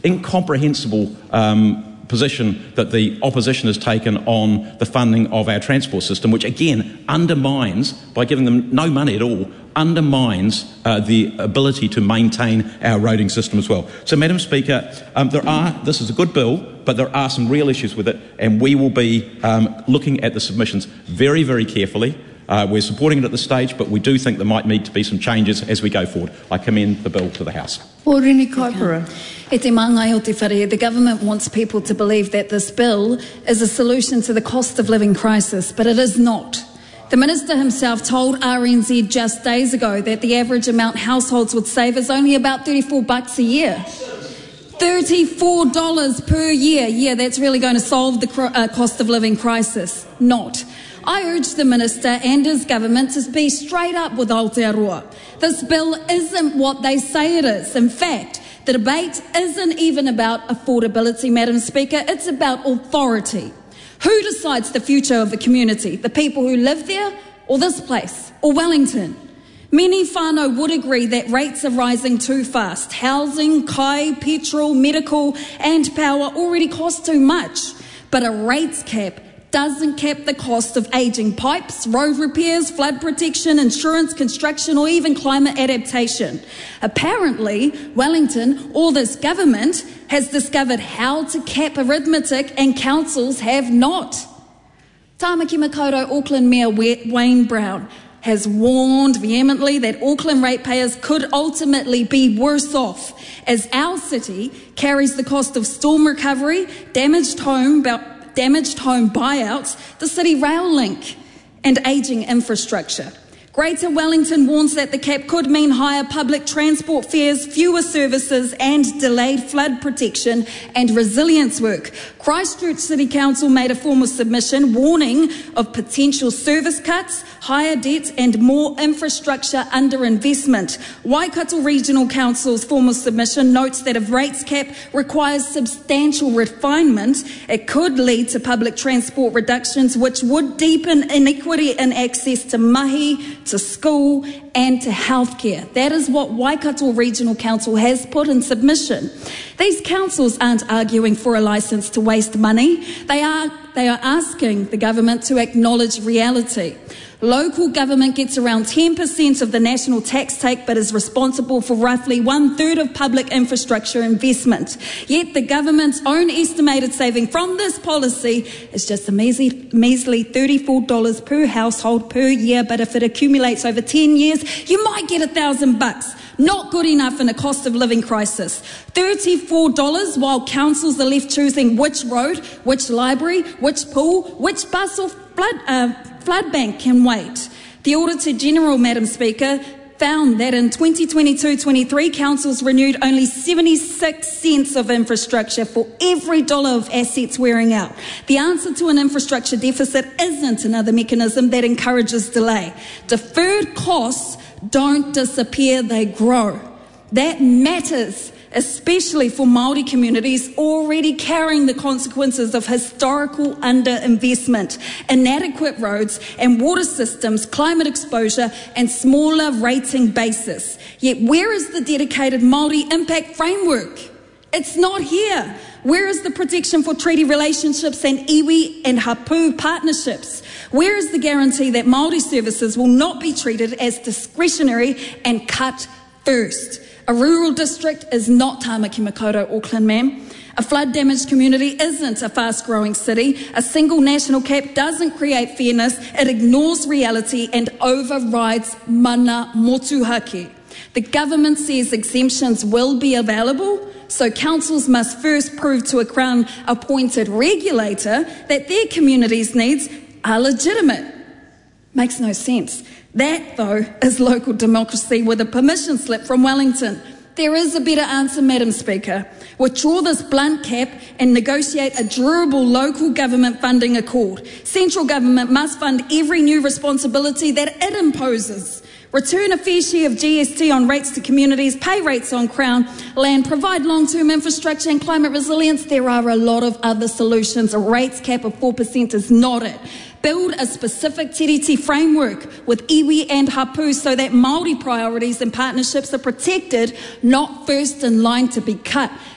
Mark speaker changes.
Speaker 1: incomprehensible position that the opposition has taken on the funding of our transport system, which again undermines, by giving them no money at all, undermines the ability to maintain our roading system as well. So, Madam Speaker, this is a good bill, but there are some real issues with it, and we will be looking at the submissions very, very carefully. We're supporting it at this stage, but we do think there might need to be some changes as we go forward. I commend the bill to the House.
Speaker 2: Porini Kaipara.
Speaker 3: E te māngai o te whare, the government wants people to believe that this bill is a solution to the cost of living crisis, but it is not. The Minister himself told RNZ just days ago that the average amount households would save is only about $34 a year. $34 per year. Yeah, that's really going to solve the cost of living crisis. Not. I urge the Minister and his government to be straight up with Aotearoa. This bill isn't what they say it is. In fact, the debate isn't even about affordability, Madam Speaker. It's about authority. Who decides the future of the community? The people who live there, or this place, or Wellington? Many whānau would agree that rates are rising too fast. Housing, kai, petrol, medical and power already cost too much. But a rates cap doesn't cap the cost of ageing pipes, road repairs, flood protection, insurance, construction or even climate adaptation. Apparently, Wellington, or this government, has discovered how to cap arithmetic and councils have not. Tāmaki Makaurau Auckland Mayor Wayne Brown has warned vehemently that Auckland ratepayers could ultimately be worse off as our city carries the cost of storm recovery, damaged home buyouts, the city rail link and ageing infrastructure. Greater Wellington warns that the cap could mean higher public transport fares, fewer services and delayed flood protection and resilience work. Christchurch City Council made a formal submission warning of potential service cuts, higher debt and more infrastructure underinvestment. Waikato Regional Council's formal submission notes that if rates cap requires substantial refinement, it could lead to public transport reductions which would deepen inequity in access to mahi, to school and to healthcare. That is what Waikato Regional Council has put in submission. These councils aren't arguing for a licence to waste money. They are asking the government to acknowledge reality. Local government gets around 10% of the national tax take but is responsible for roughly 1/3 of public infrastructure investment. Yet the government's own estimated saving from this policy is just a measly $34 per household per year, but if it accumulates over 10 years, you might get $1,000. Not good enough in a cost of living crisis. $34 while councils are left choosing which road, which library, which pool, which bus or flood bank can wait. The Auditor General, Madam Speaker, found that in 2022-23, councils renewed only 76 cents of infrastructure for every dollar of assets wearing out. The answer to an infrastructure deficit isn't another mechanism that encourages delay. Deferred costs don't disappear, they grow. That matters, especially for Māori communities already carrying the consequences of historical underinvestment, inadequate roads and water systems, climate exposure and smaller rating basis. Yet where is the dedicated Māori impact framework? It's not here. Where is the protection for treaty relationships and iwi and hapu partnerships? Where is the guarantee that Māori services will not be treated as discretionary and cut first? A rural district is not Tāmaki Makaurau, Auckland, ma'am. A flood-damaged community isn't a fast-growing city. A single national cap doesn't create fairness. It ignores reality and overrides mana motuhake. The government says exemptions will be available, so councils must first prove to a Crown-appointed regulator that their community's needs are legitimate. Makes no sense. That, though, is local democracy with a permission slip from Wellington. There is a better answer, Madam Speaker. Withdraw this blunt cap and negotiate a durable local government funding accord. Central government must fund every new responsibility that it imposes. Return a fair share of GST on rates to communities, pay rates on Crown land, provide long-term infrastructure and climate resilience. There are a lot of other solutions. A rates cap of 4% is not it. Build a specific tiriti framework with iwi and hapu so that Māori priorities and partnerships are protected, not first in line to be cut.